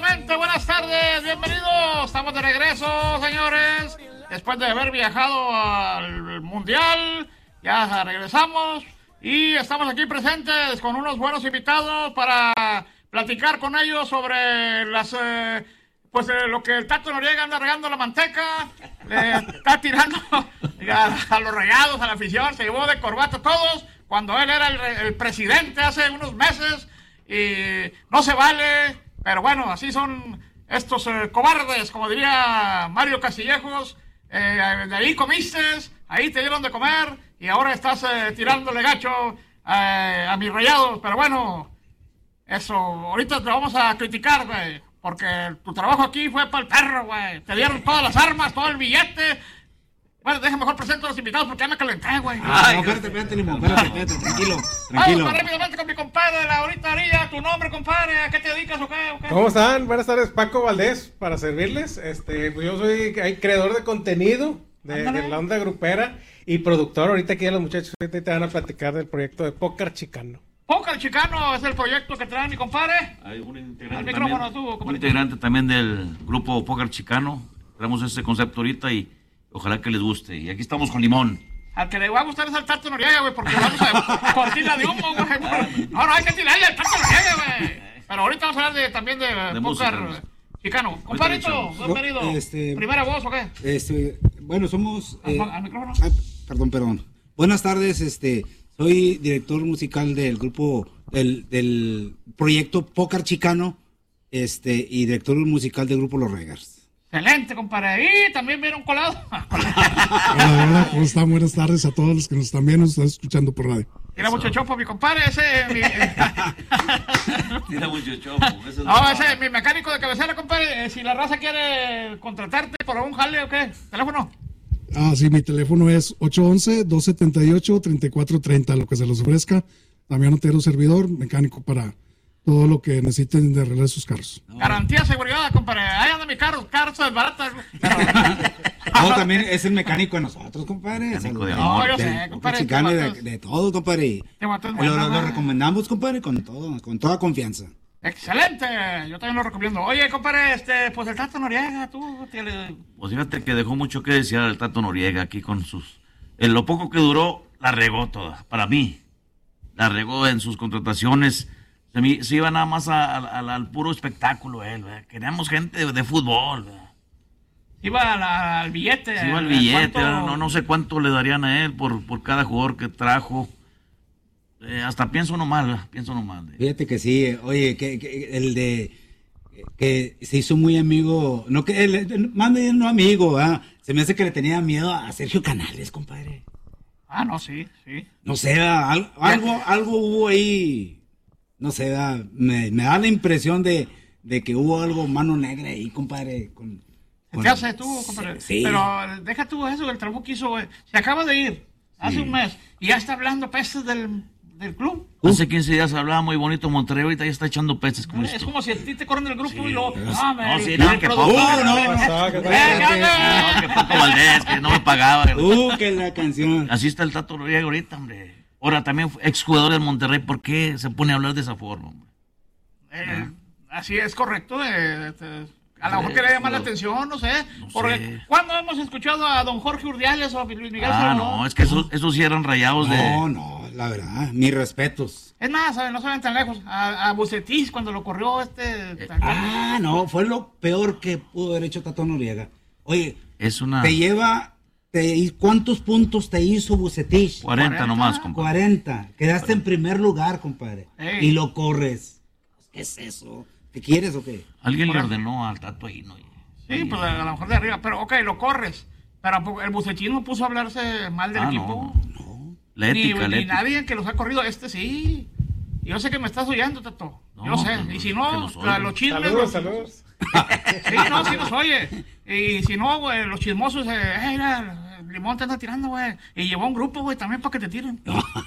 Nuevamente, buenas tardes, bienvenidos. Estamos de regreso, señores. Después de haber viajado al Mundial, ya regresamos y estamos aquí presentes con unos buenos invitados para platicar con ellos sobre las... lo que el Tato Noriega anda regando la manteca, le está tirando a los rayados, a la afición, se llevó de corbata a todos, cuando él era el presidente hace unos meses, y no se vale, pero bueno, así son estos cobardes, como diría Mario Castillejos, de ahí comiste, ahí te dieron de comer, y ahora estás tirándole gacho a mis rayados, pero bueno, eso, ahorita te vamos a criticar, güey. Porque tu trabajo aquí fue para el perro, güey. Te dieron todas las armas, todo el billete. Bueno, déjame mejor presento a los invitados porque ya me calenté, güey. No, espérate, Limón, espérate, tranquilo. Vamos rápidamente con mi compadre, ahorita haría tu nombre, compadre. ¿A qué te dedicas o qué? ¿Cómo están? Buenas tardes, Paco Valdés, para servirles. Pues yo soy creador de contenido de la onda grupera y productor. Ahorita aquí a los muchachos te van a platicar del proyecto de Póker Chicano. Póker Chicano es el proyecto que trae mi compadre. Hay un integrante también del grupo Póker Chicano. Traemos ese concepto ahorita y ojalá que les guste. Y aquí estamos con Limón. Al que le va a gustar es al Tato Noriega, güey, porque vamos a cortina de humo, güey. No, hay que tirarle al Tato Noriega, güey. Pero ahorita vamos a hablar también de Póker Chicano. Compadrito, bienvenido. ¿Primera voz o qué? Bueno, somos... ¿Al micrófono? Perdón. Buenas tardes, soy director musical del grupo, del proyecto Póker Chicano, y director musical del grupo Los Regars. Excelente, compadre. Y también viene un colado. Hola, ¿cómo están? Buenas tardes a todos los que nos están viendo, nos están escuchando por radio. Tira mucho chopo, mi compadre, Tira mucho chopo. Ese es mi mecánico de cabecera, compadre. Si la raza quiere contratarte por un jale o qué, teléfono. Sí, mi teléfono es 811-278-3430, lo que se los ofrezca. También Otero servidor, mecánico para todo lo que necesiten de arreglar sus carros. Garantía, seguridad, compadre. Ahí anda mi carro es barata. No, también es el mecánico de nosotros, compadre. Mecánico de amor. No, yo sé, compadre. Chicano de todo, compadre. Lo recomendamos, compadre, con toda confianza. Excelente, yo también lo recomiendo. Oye, compadre, pues el Tato Noriega, Pues fíjate que dejó mucho que desear el Tato Noriega aquí con sus... En lo poco que duró, la regó toda, para mí. La regó en sus contrataciones. Se iba nada más al puro espectáculo él, ¿verdad? Queríamos gente de fútbol, ¿verdad? Iba al billete. Se iba al billete, no sé cuánto le darían a él por cada jugador que trajo. Hasta pienso nomás. Fíjate que sí, oye, que el de que se hizo muy amigo, más bien no amigo, se me hace que le tenía miedo a Sergio Canales, compadre. No, sí. No sé, algo hubo ahí, no sé, me da la impresión de que hubo algo mano negra ahí, compadre. ¿Qué haces tú, compadre? Sí. Pero deja tú eso, el trabajo que hizo, se acaba de ir hace un mes y ya está hablando pestes del club. Hace 15 días hablaba muy bonito Monterrey, ahorita ya está echando peces. Es como si a ti te corren del grupo y luego... que Paco Valdés, que no me pagaba. Que la canción. Así está el Tato Noriega ahorita, hombre. Ahora también exjugador del Monterrey, ¿por qué se pone a hablar de esa forma, hombre? Así es correcto, a lo mejor quiere llamar la atención, no sé. Porque ¿cuándo hemos escuchado a don Jorge Urdiales o a Luis Miguel Salomón? No, es que esos sí eran rayados No, la verdad, mis respetos. Es más, no se ven tan lejos. A Bucetich cuando lo corrió no, fue lo peor que pudo haber hecho Tato Noriega. Oye, ¿cuántos puntos te hizo Bucetich? 40 nomás, compadre. 40. Quedaste en primer lugar, compadre. Y lo corres. ¿Qué es eso? ¿Te quieres o qué? Alguien le ordenó al Tato ahí, ¿no? Sí, pues a lo mejor de arriba. Pero, lo corres. Pero el Bucetich no puso a hablarse mal del equipo. No. La ética, ni nadie que los ha corrido. Sí. Yo sé que me estás oyendo, Tato. Yo sé. Y si no, los chismes... Saludos. Sí, sí nos oye. Y si no, güey, los chismosos... mira, Limón te anda tirando, güey. Y llevó un grupo, güey, también para que te tiren.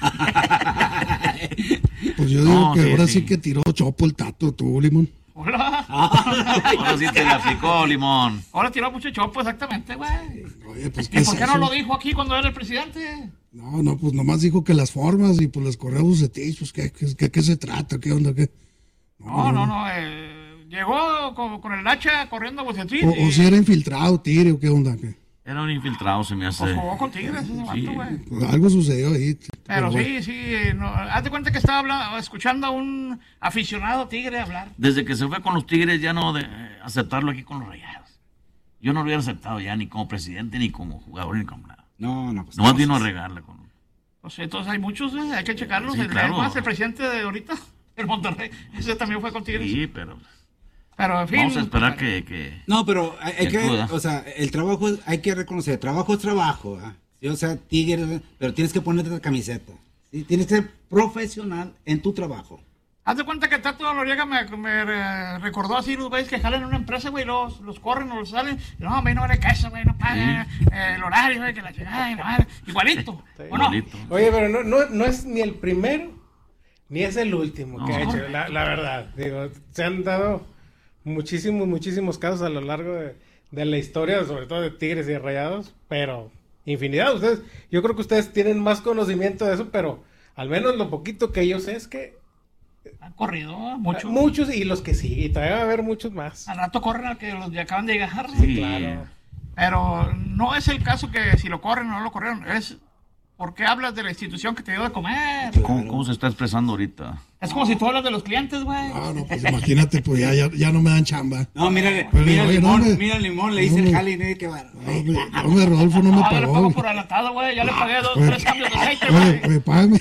Pues yo digo que ahora sí que tiró chopo el Tato, tú, Limón. Hola. Ahora sí te la aplicó, Limón. Ahora tiró mucho chopo, exactamente, güey. Oye, pues, ¿Y por qué no lo dijo aquí cuando era el presidente? No, pues nomás dijo que las formas y pues las correos de Bucetich, pues ¿qué se trata? ¿Qué onda? ¿Qué? No. llegó con el hacha corriendo a Bucetín. O si era infiltrado, Tigre, o qué onda, ¿qué? Era un infiltrado, se me hace. Pues jugó con Tigres ese vato, güey. Pues algo sucedió ahí. Pero bueno. sí, no, haz de cuenta que estaba escuchando a un aficionado Tigre hablar. Desde que se fue con los Tigres ya no de aceptarlo aquí con los Rayados. Yo no lo hubiera aceptado ya ni como presidente, ni como jugador, ni como nada. No, pues Nomás vino a regarla con... Pues entonces hay muchos, hay que checarlos. Sí, claro. Además, el presidente de ahorita, el Monterrey, ese también fue con Tigres. Sí, pero Pero en fin. vamos a esperar que... No, pero hay que, acuda. o sea, el trabajo hay que reconocer, trabajo es trabajo, ¿ah? Sí, o sea, Tigre, pero tienes que ponerte la camiseta, ¿sí? Tienes que ser profesional en tu trabajo. Haz de cuenta que Tato Noriega me recordó así los güeyes que jalan en una empresa, güey, los corren o los salen. No, hombre, no vale caso, güey, no pagan el horario, güey, que la chingada, y la madre. Igualito, ¿o no? Igualito. Oye, pero no es ni el primero, ni es el último que ha hecho, la verdad. Digo, se han dado muchísimos casos a lo largo de la historia, sobre todo de Tigres y de Rayados, pero infinidad. Yo creo que ustedes tienen más conocimiento de eso, pero al menos lo poquito que yo sé es que Han corrido mucho. muchos y los que sí, y todavía va a haber muchos más. Al rato corren al que los de acaban de llegar. Sí, Claro. Pero no es el caso que si lo corren o no lo corrieron, es porque hablas de la institución que te dio de comer. ¿Cómo se está expresando ahorita? Es como si tú hablas de los clientes, güey. No, pues imagínate, pues ya no me dan chamba. No, mírale, Pero, mira el oye, limón, no, hombre. mira el limón, le dice el Hombre. jali, ¿no? Qué bárbaro. Hombre, Rodolfo no me Ah, yo le pagó. pago por adelantado, güey. Ya le pagué 2, Oye, 3 cambios de aceite, güey. Oye, págame.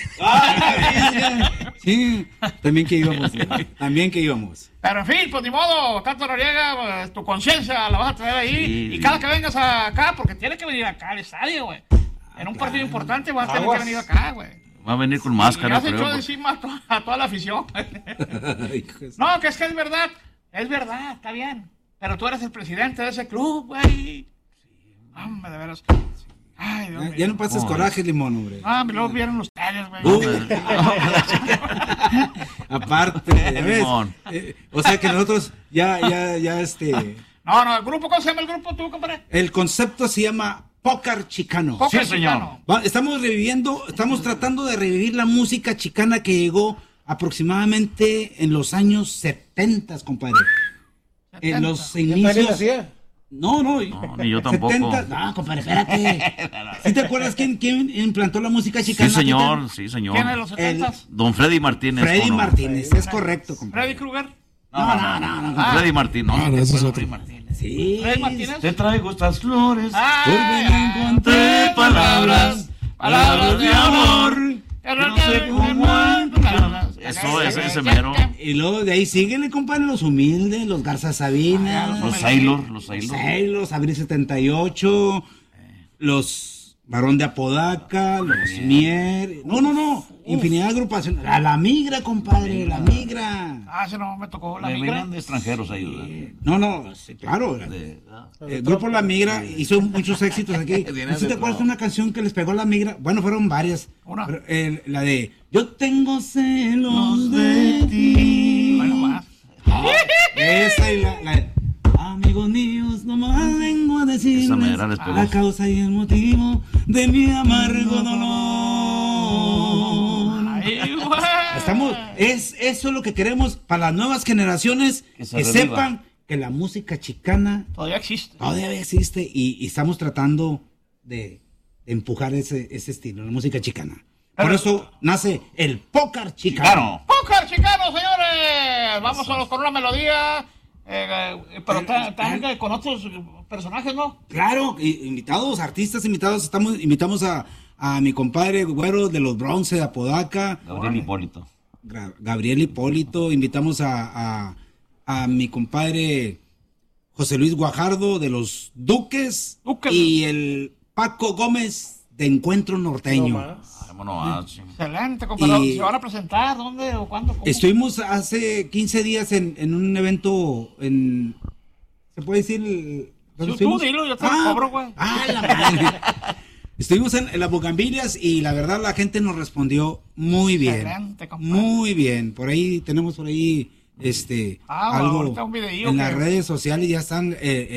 Sí, también que íbamos. Pero en fin, pues ni modo, Tato Noriega, pues, tu conciencia la vas a tener ahí. Sí, Y sí. cada que vengas acá, porque tienes que venir acá al estadio, güey. En un partido importante vas a tener que Aguas. venir acá, güey. Va a venir con Y máscara, has hecho creo. encima a toda la afición. Hijo de- No, que es verdad, está bien. Pero tú eres el presidente de ese club, güey. Hombre, de veras. Ay, Dios mío. Ya no pases coraje, limón, hombre. Ah, luego vieron ustedes, güey. Aparte, ¿ves? Limón. O sea que nosotros ya, No, el grupo, ¿cómo se llama el grupo tú, compadre? el concepto se llama Pócar Chicano. Póker Sí, señor. Chicano. Estamos tratando de revivir la música chicana que llegó aproximadamente en los años 70, compadre. En los ¿Ya nadie inicios. nacía? No, No, ni yo tampoco. No, compadre, espérate. ¿Sí te acuerdas quién implantó la música chicana? Sí, señor, sí, señor. ¿Quién es de los 70s? Don Freddy Martínez. Freddy ¿cómo no? Martínez, es correcto, compadre. Freddy Krueger. No. Freddy Martínez. No, ese es otro. Freddy Martínez. Sí. Freddy Martínez. Te traigo estas flores. Encontré palabras de amor. Que no sé cómo Eso, ese mero. Y luego de ahí síguele, compadre, los humildes, los Garza Sabina, Los Sailor. los Abril 78, los Barón de Apodaca, los Mier. No. Infinidad de agrupaciones. La Migra, compadre, la Migra. Ah, ese no me tocó, la Me migra. venían de extranjeros ahí, ¿verdad? No, sí, claro. El grupo La Migra hizo muchos éxitos aquí. ¿No te acuerdas de una canción que les pegó La Migra? Bueno, fueron varias. Una. Pero, la de Yo tengo celos de ti. Bueno, más. Esa y la de Amigos míos, nomás vengo a decirles Esa mera les pegó. la causa y el motivo de mi amargo dolor. Ay, güey. Eso es lo que queremos para las nuevas generaciones, Que se que reviva. sepan que la música chicana Todavía existe. todavía existe y estamos tratando de empujar ese estilo, la música chicana. Por eso nace el Pócar Chicano. Claro. Póker Chicano, señores. Vamos con una melodía. Pero también con otros personajes, ¿no? Claro, artistas invitados, invitamos a mi compadre Güero de los Bronce de Apodaca, Gabriel Hipólito. Gabriel Hipólito, invitamos a mi compadre José Luis Guajardo de los Duques y el Paco Gómez de Encuentro Norteño. No más. Vámonos. Excelente, compadre. Y- ¿Se van a presentar? ¿Dónde o cuándo? ¿Cómo? Estuvimos hace 15 días en un evento ¿se puede decir? ¿Dónde Sí, tú estuvimos? dilo, yo te lo cobro, güey. La madre. Estuvimos en las Bugambilias y la verdad la gente nos respondió muy bien. Excelente, compadre. Muy bien. Tenemos por ahí algo ahorita un videío en que- las redes sociales ya están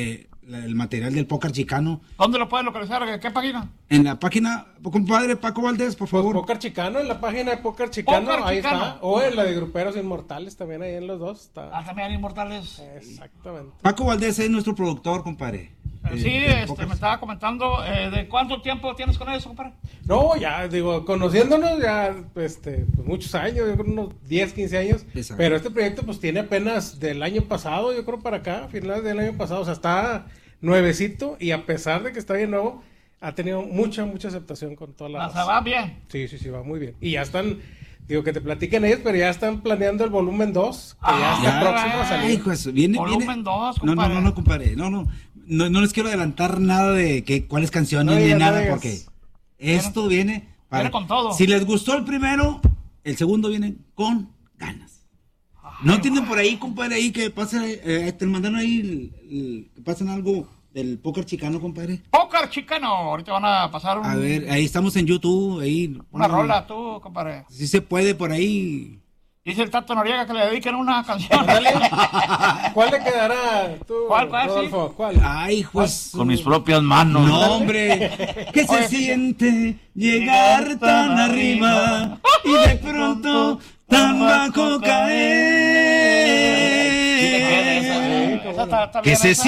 el material del póker chicano. ¿Dónde lo puedes localizar? ¿Qué página? En la página, compadre Paco Valdés, por favor. Póker Chicano, en la página de Póker Chicano, ahí está. O en la de Gruperos Inmortales, también ahí en los dos está. También Inmortales. Exactamente. Paco Valdés es nuestro productor, compadre. Sí, me estaba comentando, ¿de cuánto tiempo tienes con eso, compadre? No, ya, digo, conociéndonos ya, pues, muchos años, yo creo unos 10, 15 años. Exacto. Pero este proyecto, pues, tiene apenas del año pasado, yo creo para acá, finales del año pasado, o sea, está nuevecito y a pesar de que está bien nuevo, ha tenido mucha aceptación con toda la... O sea, va bien. Sí, va muy bien. Y ya están, digo, que te platiquen ellos, pero ya están planeando el volumen 2, que ya está próximo a salir. Ay, pues, viene, Volumen 2, compadre. No, compadre, no les quiero adelantar nada de cuáles canciones ni nada, porque esto viene con todo. Si les gustó el primero, el segundo viene con ganas. ¿No tienen por ahí, compadre, ahí que pase, te mandaron ahí, que pasen algo del póker chicano, compadre? Póker chicano, ahorita van a pasar A ver, ahí estamos en YouTube, ahí. Una rola, tú, compadre. Si se puede por ahí. Dice el Tato Noriega que le dediquen una canción. ¿Cuál le quedará tú, ¿Cuál, Rodolfo? sí? ¿Cuál? Ay, pues. Con mis propias manos. No, hombre. ¿Qué se siente llegar tan arriba y de pronto tan bajo caer? Esa está Que bien, se esa.